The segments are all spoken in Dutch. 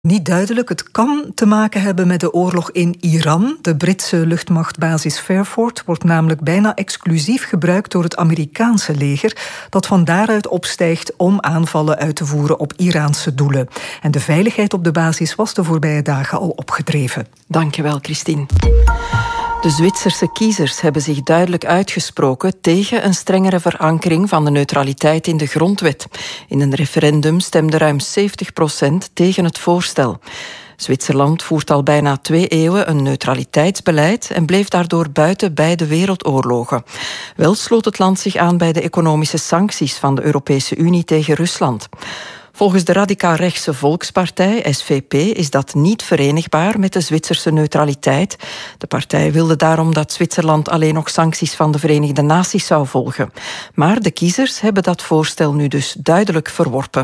Niet duidelijk. Het kan te maken hebben met de oorlog in Iran. De Britse luchtmachtbasis Fairford wordt namelijk bijna exclusief gebruikt door het Amerikaanse leger, dat van daaruit opstijgt om aanvallen uit te voeren op Iraanse doelen. En de veiligheid op de basis was de voorbije dagen al opgedreven. Dankjewel, Christine. De Zwitserse kiezers hebben zich duidelijk uitgesproken tegen een strengere verankering van de neutraliteit in de grondwet. In een referendum stemde ruim 70% tegen het voorstel. Zwitserland voert al bijna 2 eeuwen een neutraliteitsbeleid en bleef daardoor buiten beide wereldoorlogen. Wel sloot het land zich aan bij de economische sancties van de Europese Unie tegen Rusland. Volgens de radicaal-rechtse Volkspartij, SVP, is dat niet verenigbaar met de Zwitserse neutraliteit. De partij wilde daarom dat Zwitserland alleen nog sancties van de Verenigde Naties zou volgen. Maar de kiezers hebben dat voorstel nu dus duidelijk verworpen.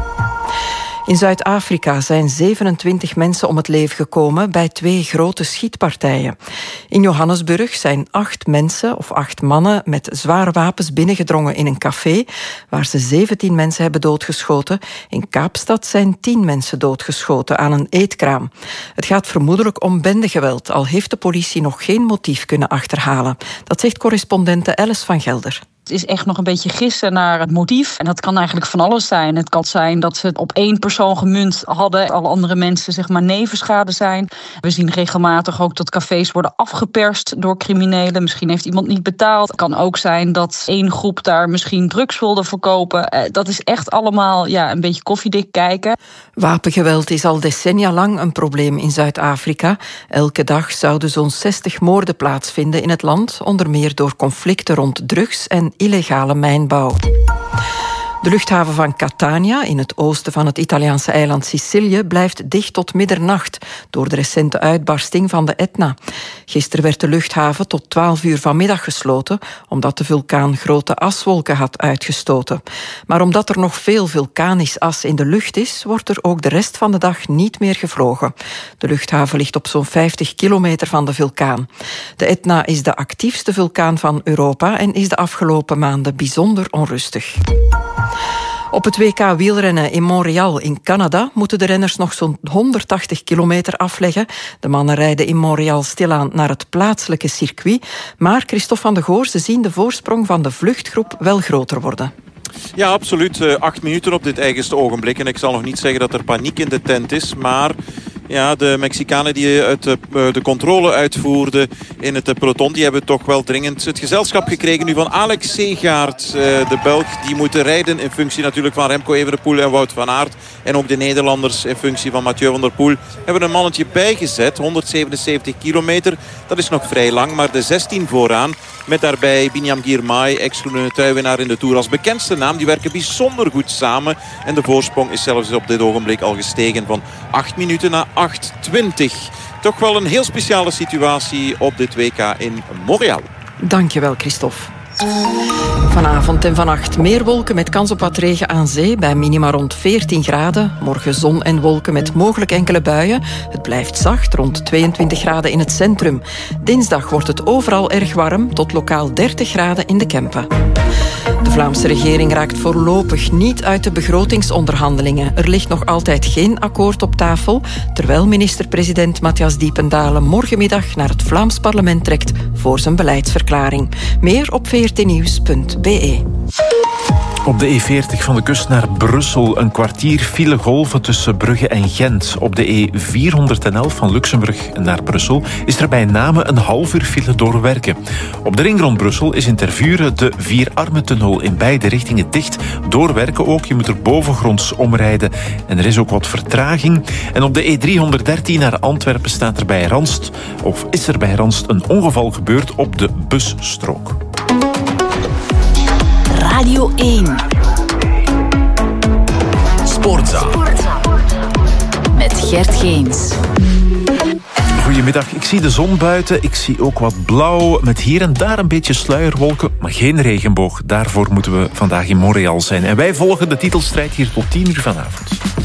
In Zuid-Afrika zijn 27 mensen om het leven gekomen bij 2 grote schietpartijen. In Johannesburg zijn 8 mensen of 8 mannen met zware wapens binnengedrongen in een café, waar ze 17 mensen hebben doodgeschoten. In Kaapstad zijn 10 mensen doodgeschoten aan een eetkraam. Het gaat vermoedelijk om bendegeweld, al heeft de politie nog geen motief kunnen achterhalen. Dat zegt correspondente Alice van Gelder. Het is echt nog een beetje gissen naar het motief. En dat kan eigenlijk van alles zijn. Het kan zijn dat ze het op 1 persoon gemunt hadden. Alle andere mensen zeg maar nevenschade zijn. We zien regelmatig ook dat cafés worden afgeperst door criminelen. Misschien heeft iemand niet betaald. Het kan ook zijn dat 1 groep daar misschien drugs wilde verkopen. Dat is echt allemaal een beetje koffiedik kijken. Wapengeweld is al decennia lang een probleem in Zuid-Afrika. Elke dag zouden zo'n 60 moorden plaatsvinden in het land. Onder meer door conflicten rond drugs en illegale mijnbouw. De luchthaven van Catania, in het oosten van het Italiaanse eiland Sicilië, blijft dicht tot middernacht door de recente uitbarsting van de Etna. Gisteren werd de luchthaven tot 12 uur vanmiddag gesloten, omdat de vulkaan grote aswolken had uitgestoten. Maar omdat er nog veel vulkanisch as in de lucht is, wordt er ook de rest van de dag niet meer gevlogen. De luchthaven ligt op zo'n 50 kilometer van de vulkaan. De Etna is de actiefste vulkaan van Europa en is de afgelopen maanden bijzonder onrustig. Op het WK wielrennen in Montreal in Canada moeten de renners nog zo'n 180 kilometer afleggen. De mannen rijden in Montreal stilaan naar het plaatselijke circuit. Maar Christophe van de Goor, ze zien de voorsprong van de vluchtgroep wel groter worden. Ja, absoluut. 8 minuten op dit eigenste ogenblik. En ik zal nog niet zeggen dat er paniek in de tent is, maar ja, de Mexicanen die de controle uitvoerden in het peloton, die hebben toch wel dringend het gezelschap gekregen nu van Alex Segaert, de Belg. Die moeten rijden in functie natuurlijk van Remco Evenepoel en Wout van Aert. En ook de Nederlanders in functie van Mathieu van der Poel hebben een mannetje bijgezet. 177 kilometer, dat is nog vrij lang. Maar de 16 vooraan, met daarbij Binyam Girmay, ex-groene truiwinnaar in de Tour als bekendste naam, die werken bijzonder goed samen. En de voorsprong is zelfs op dit ogenblik al gestegen van 8 minuten naar 8:20. Toch wel een heel speciale situatie op dit WK in Montreal. Dankjewel, Christophe. Vanavond en vannacht meer wolken met kans op wat regen aan zee bij minima rond 14 graden. Morgen zon en wolken met mogelijk enkele buien. Het blijft zacht, rond 22 graden in het centrum. Dinsdag wordt het overal erg warm, tot lokaal 30 graden in de Kempen. De Vlaamse regering raakt voorlopig niet uit de begrotingsonderhandelingen. Er ligt nog altijd geen akkoord op tafel, terwijl minister-president Matthias Diependalen morgenmiddag naar het Vlaams parlement trekt voor zijn beleidsverklaring. Meer op vrtnieuws.be. Op de E40 van de kust naar Brussel een kwartier file golven tussen Brugge en Gent. Op de E411 van Luxemburg naar Brussel is er bij Namen een half uur file door Werken. Op de ring rond Brussel is in Tervuren de Vierarmentunnel in beide richtingen dicht. Door Werken ook, je moet er bovengronds omrijden. En er is ook wat vertraging. En op de E313 naar Antwerpen staat er bij Ranst, of is er bij Ranst een ongeval gebeurd op de busstrook. Radio 1. Sportza. Met Gert Geens. Goedemiddag, ik zie de zon buiten, ik zie ook wat blauw, met hier en daar een beetje sluierwolken, maar geen regenboog. Daarvoor moeten we vandaag in Montreal zijn. En wij volgen de titelstrijd hier tot 10 uur vanavond.